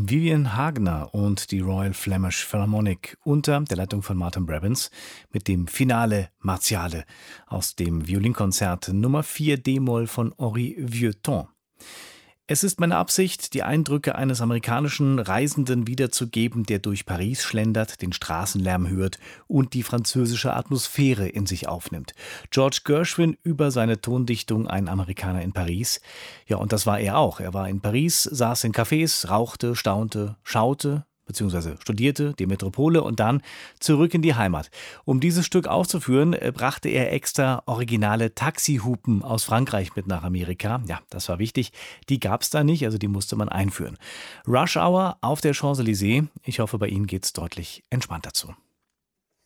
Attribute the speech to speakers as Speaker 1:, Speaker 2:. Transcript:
Speaker 1: Vivian Hagner und die Royal Flemish Philharmonic unter der Leitung von Martin Brabants mit dem Finale Martiale aus dem Violinkonzert Nummer 4 d-Moll von Henri Vieuxtemps. Es ist meine Absicht, die Eindrücke eines amerikanischen Reisenden wiederzugeben, der durch Paris schlendert, den Straßenlärm hört und die französische Atmosphäre in sich aufnimmt. George Gershwin über seine Tondichtung Ein Amerikaner in Paris. Ja, und das war er auch. Er war in Paris, saß in Cafés, rauchte, staunte, schaute, beziehungsweise studierte die Metropole und dann zurück in die Heimat. Um dieses Stück aufzuführen, brachte er extra originale Taxihupen aus Frankreich mit nach Amerika. Ja, das war wichtig. Die gab es da nicht, also die musste man einführen. Rush Hour auf der Champs-Élysées. Ich hoffe, bei Ihnen geht es deutlich entspannter zu.